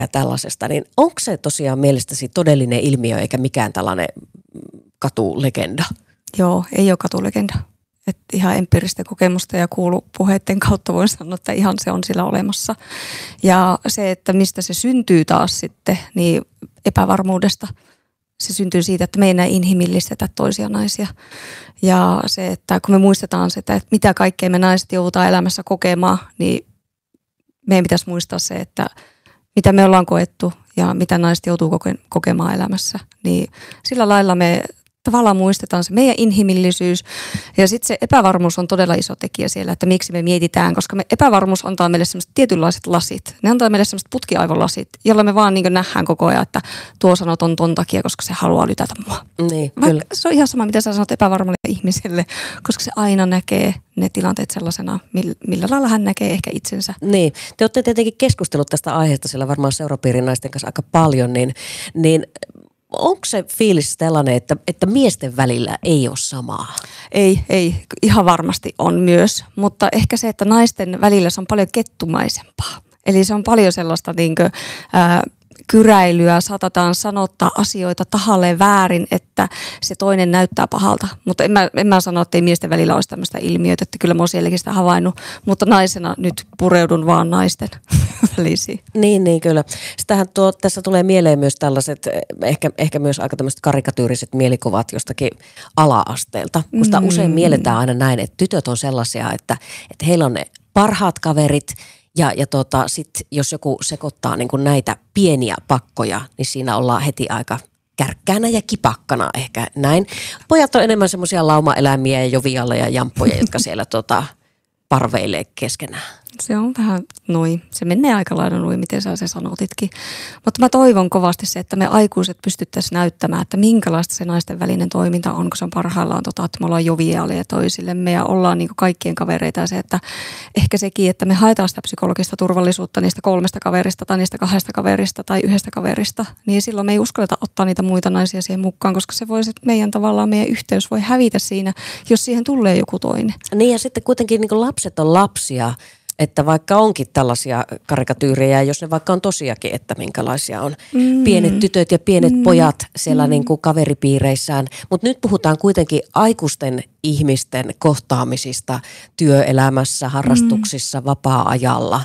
ja tällaisesta, niin onko se tosiaan mielestäsi todellinen ilmiö eikä mikään tällainen katulegenda? Joo, ei ole katulegenda. Että ihan empiiristä kokemusta ja kuulupuheiden kautta voin sanoa, että ihan se on sillä olemassa. Ja se, että mistä se syntyy taas sitten, niin epävarmuudesta. Se syntyy siitä, että me ei enää inhimillistetä toisia naisia. Ja se, että kun me muistetaan sitä, että mitä kaikkea me naiset joudutaan elämässä kokemaan, niin meidän pitäisi muistaa se, että mitä me ollaan koettu ja mitä naiset joutuu kokemaan elämässä. Niin sillä lailla me tavallaan muistetaan se meidän inhimillisyys ja sitten se epävarmuus on todella iso tekijä siellä, että miksi me mietitään, koska epävarmuus antaa meille sellaiset tietynlaiset lasit. Ne antaa meille sellaiset putkiaivolasit, jolla me vaan niin nähdään koko ajan, että tuo sanoo ton takia, koska se haluaa lytätä mua. Niin, kyllä. Se on ihan sama, mitä sä sanot epävarmalle ihmiselle, koska se aina näkee ne tilanteet sellaisena, millä lailla hän näkee ehkä itsensä. Niin, te olette tietenkin keskustellut tästä aiheesta, sillä varmaan seurapiirin naisten kanssa aika paljon, niin onko se fiilis tällainen, että miesten välillä ei ole samaa? Ei, ihan varmasti on myös, mutta ehkä se, että naisten välillä se on paljon kettumaisempaa. Eli se on paljon sellaista kyräilyä, saatetaan sanottaa asioita tahalleen väärin, että se toinen näyttää pahalta. Mutta en mä sano, että ei miesten välillä olisi tämmöistä ilmiötä, että kyllä mä oon sielläkin sitä havainnut, mutta naisena nyt pureudun vaan naisten välisiin. Niin kyllä. Sitähän tässä tulee mieleen myös tällaiset, ehkä myös aika tämmöiset karikatyyriset mielikuvat jostakin ala-asteelta, kun sitä usein mielletään aina näin, että tytöt on sellaisia, että heillä on ne parhaat kaverit, ja sitten jos joku sekoittaa niin kuin näitä pieniä pakkoja, niin siinä ollaan heti aika kärkkäänä ja kipakkana ehkä näin. Pojat on enemmän semmoisia laumaeläimiä ja jovialla ja jamppoja, jotka siellä parveilee keskenään. Se on vähän noin. Se menee aika lailla noin, miten sä se sanotitkin. Mutta mä toivon kovasti se, että me aikuiset pystyttäisiin näyttämään, että minkälaista se naisten välinen toiminta on, kun se on parhaillaan, että me ollaan joviaaleja toisillemme ja ollaan niin kuin kaikkien kavereita. Ja se, että ehkä sekin, että me haetaan sitä psykologista turvallisuutta niistä 3 kaverista tai niistä 2 kaverista tai 1 kaverista, niin silloin me ei uskalleta ottaa niitä muita naisia siihen mukaan, koska se voi meidän yhteys voi hävitä siinä, jos siihen tulee joku toinen. Niin ja sitten kuitenkin niin kuin lapset on lapsia. Että vaikka onkin tällaisia karikatyyrejä, jos ne vaikka on tosiakin, että minkälaisia on pienet tytöt ja pienet pojat siellä niin kuin kaveripiireissään. Mutta nyt puhutaan kuitenkin aikuisten ihmisten kohtaamisista työelämässä, harrastuksissa, vapaa-ajalla.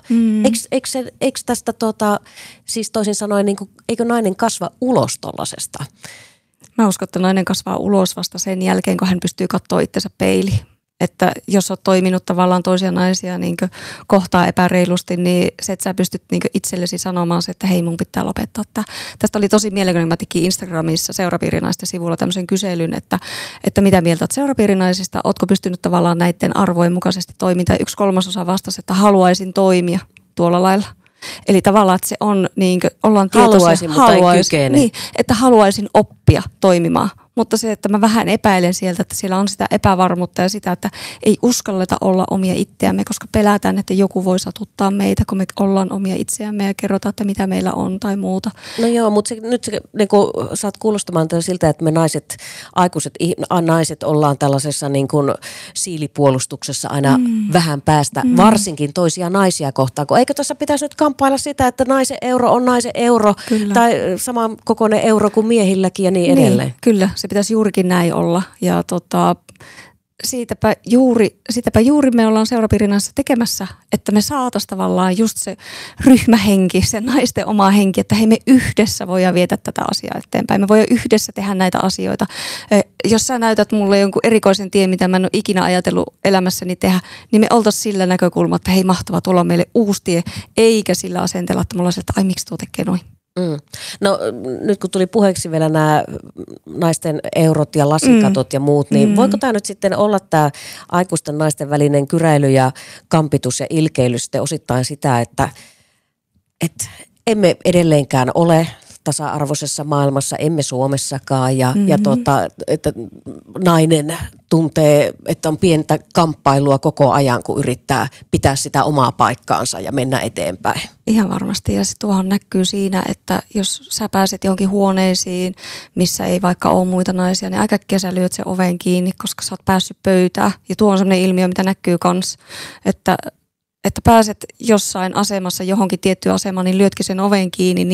Eikö tästä siis toisin sanoen, niin kuin, eikö nainen kasva ulos tollasesta? Mä uskon, että nainen kasvaa ulos vasta sen jälkeen, kun hän pystyy katsoa itsensä peiliin. Että jos olet toiminut tavallaan toisia naisia niin kohtaa epäreilusti, niin se, että sä pystyt niin itsellesi sanomaan se, että hei, mun pitää lopettaa. Tästä oli tosi mielenkiintoinen, mä tekin Instagramissa seurapiirinaisten sivulla tämmöisen kyselyn, että mitä mieltä olet seurapiirinaisista, ootko pystynyt tavallaan näiden arvojen mukaisesti toimintaan. 1/3 vastasi, että haluaisin toimia tuolla lailla. Eli tavallaan, että se on niin kuin, ollaan tietoisia. Niin, että haluaisin oppia toimimaan. Mutta se, että mä vähän epäilen sieltä, että siellä on sitä epävarmuutta ja sitä, että ei uskalleta olla omia itseämme, koska pelätään, että joku voi satuttaa meitä, kun me ollaan omia itseämme ja kerrotaan, että mitä meillä on tai muuta. No joo, mutta nyt niin saat kuulostamaan siltä, että me aikuiset naiset ollaan tällaisessa niin kuin siilipuolustuksessa aina vähän päästä, varsinkin toisia naisia kohtaan. Eikö tässä pitäisi nyt kamppailla sitä, että naisen euro on naisen euro, kyllä, tai saman kokoinen euro kuin miehilläkin ja niin edelleen? Kyllä, se pitäisi juurikin näin olla ja sitäpä juuri me ollaan seurapiirinassa tekemässä, että me saataisiin tavallaan just se ryhmähenki, se naisten oma henki, että hei, me yhdessä voidaan viedä tätä asiaa eteenpäin. Me voidaan yhdessä tehdä näitä asioita. Jos sä näytät mulle jonkun erikoisen tien, mitä mä en ole ikinä ajatellut elämässäni tehdä, niin me oltaisiin sillä näkökulmalla, että hei, mahtavaa, tuolla on meille uusi tie, eikä sillä asenteella, että mulla on että ai, miksi tuo tekee noin. No nyt kun tuli puheeksi vielä nämä naisten eurot ja lasikatot ja muut, niin voiko tämä nyt sitten olla tämä aikuisten naisten välinen kyräily ja kampitus ja ilkeily sitten osittain sitä, että emme edelleenkään ole tasa-arvoisessa maailmassa, emme Suomessakaan ja että nainen tuntee, että on pientä kamppailua koko ajan, kun yrittää pitää sitä omaa paikkaansa ja mennä eteenpäin. Ihan varmasti ja se tuohon näkyy siinä, että jos sä pääset johonkin huoneisiin, missä ei vaikka ole muita naisia, niin aika sä lyöt sen oven kiinni, koska sä oot päässyt pöytään ja tuo on sellainen ilmiö, mitä näkyy kans, että pääset jossain asemassa johonkin tiettyyn asemaan, niin lyötkin sen oven kiinni, niin